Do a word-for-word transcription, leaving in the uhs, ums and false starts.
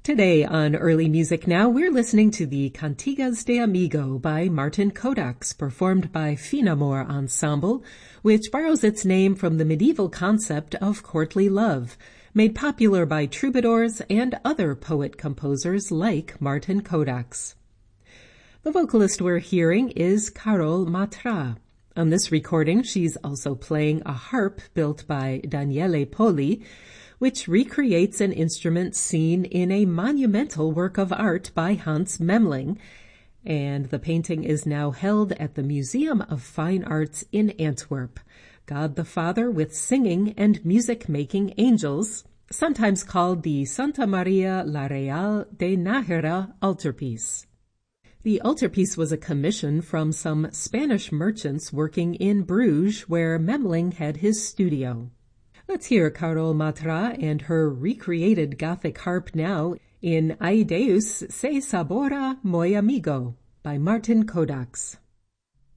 Today on Early Music Now, we're listening to the Cantigas de Amigo by Martin Kodax, performed by Finamore Ensemble, which borrows its name from the medieval concept of courtly love, made popular by troubadours and other poet-composers like Martin Kodax. The vocalist we're hearing is Carole Matra. On this recording, she's also playing a harp built by Daniele Poli, which recreates an instrument seen in a monumental work of art by Hans Memling, and the painting is now held at the Museum of Fine Arts in Antwerp. God the Father with singing and music-making angels, sometimes called the Santa Maria la Real de Nájera altarpiece. The altarpiece was a commission from some Spanish merchants working in Bruges, where Memling had his studio. Let's hear Carole Matra and her recreated Gothic harp now in Ai Deus se sabora moi amigo by Martin Kodax.